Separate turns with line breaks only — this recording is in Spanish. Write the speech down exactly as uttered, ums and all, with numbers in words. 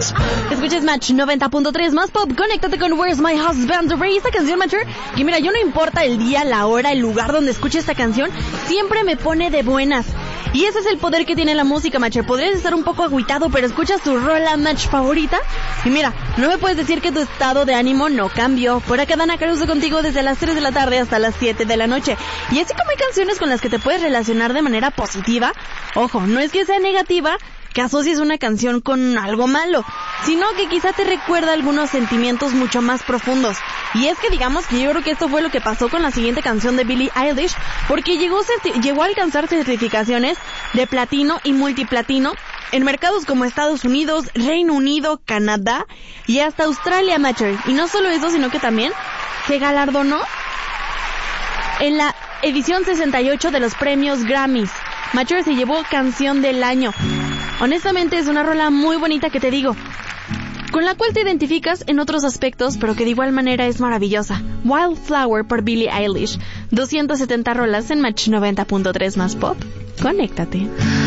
Más Pop.
Escuchas Match noventa punto tres Más Pop. Conéctate con Where's My Husband, Ray. Esta canción, Matcher, que mira, yo no importa el día, la hora, el lugar donde escuche esta canción, siempre me pone de buenas. Y ese es el poder que tiene la música, Matcher. Podrías estar un poco agüitado, pero escuchas tu rola Match favorita y mira, no me puedes decir que tu estado de ánimo no cambió. Por acá Dana Caruso contigo desde las tres de la tarde hasta las siete de la noche. Y así como hay canciones con las que te puedes relacionar de manera positiva, ojo, no es que sea negativa, que asocies una canción con algo malo, sino que quizá te recuerda algunos sentimientos mucho más profundos. Y es que digamos que yo creo que esto fue lo que pasó con la siguiente canción de Billie Eilish, porque llegó, llegó a alcanzar certificaciones de platino y multiplatino en mercados como Estados Unidos, Reino Unido, Canadá y hasta Australia, Matcher. Y no solo eso, sino que también se galardonó en la edición sesenta y ocho de los premios Grammys. Matcher se llevó canción del año. Honestamente es una rola muy bonita que te digo, con la cual te identificas en otros aspectos, pero que de igual manera es maravillosa. Wildflower por Billie Eilish. doscientas setenta rolas en Match noventa punto tres Más Pop. Conéctate.